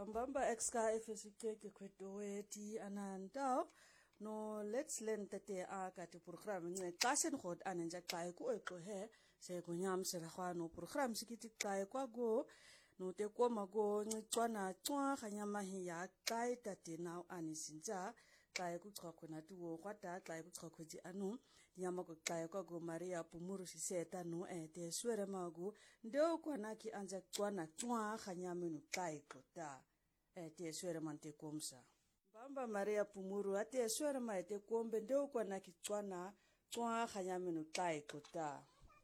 Ambamba exka efesikeke kwetoweti anantao no let's learn tate aka te program nge klasen god anenja kai ku eko he se ko nyam se ra no program sikiti kai kwa go no te ko mago ngicwana cwa khanyama hi ya kai tate now anisinja kai ku chwa khona tuwo kwata kai ku chwa khoji anu nyama ko kai kwa go Maria Pumuru siseta no te swere mago ndo kwana ki anja cwana cwa khanyama no kai kota te swere mante komsa Bamba Maria Pumuru ate swere ma te kombe ndo kwana ki cwana cwa khanyama no kai kota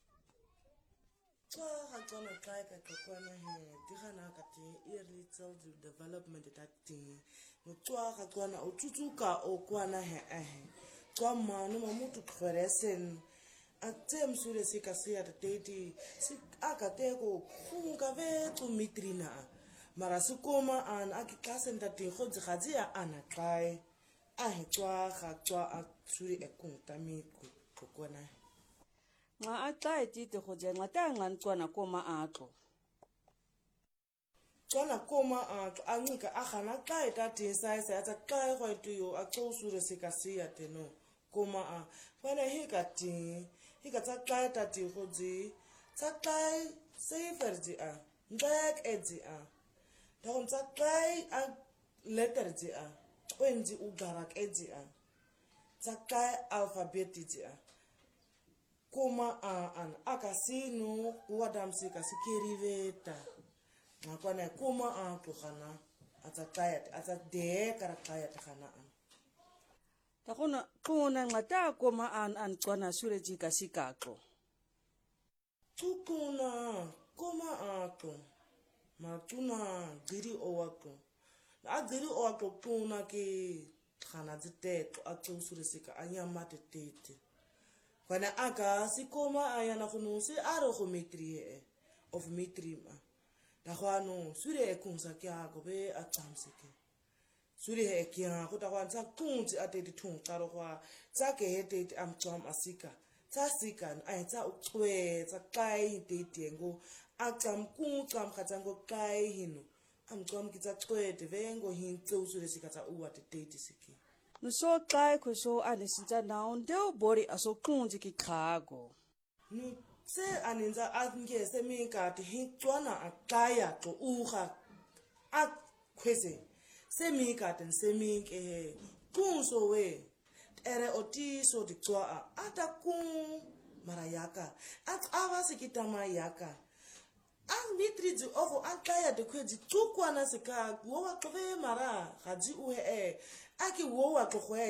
Tswana kai ka kwana he digana ka te early childhood development that thing no tswana o tsutsuka o kwana he tswa mano mamutu khweresen atem sure sika sia te teti si aka te ko khunga ve tsumitrina mara sikoma an akikasen that thing khotsi khatsi ya ana kai he tswa a tsuri e kunta mi ku kwana nga ata etite go je nga ta nga ntswana koma atlo tswana koma atlo ancika agana xa etati size atsa xa go etiyo a xosure sika sia teno koma a fana hika tsa xa etati go ji tsa xa safer ji a black edge a ta go tsa xa a letter ji a kwenzi u garak edge a tsa xa alphabet ji a Kuma an akasino kuwadam sika sikiriveta ngakwana kuma tukhana atsa de karakaya takhana takona kuna ngata koma an tswana sure jika sikako tukuna koma ato matuna giri owako na giri owako tuna ki khana ziteto atsusure sika anyama tete Kana aka sikoma ayana khunu si aro khometrie of metrima ta khano sure ekunsa kya go be atsamseke sure he kya go ta kwanza kunzi ateti thung taro kwa tsa ke hete amtsam asika tsa sikan ai tsa ucwe tsa kai tetengo atsam kutsam khatsango kai hino amtsam kitsa cwete vengo hintso sure sika tsa uwa tete siki no so kai ko so anisinja now ndo body aso kunji ki khago no se aninza atnge se minka ti hitswana akaya to uha akwese se minka ten se minke kunso we ere oti so di tswa ata kun marayaka awa sikitama yaka mitri ofo akaya de kweji tsukwana sika wo wa tove mara gaji uhe aki wo wa tlogo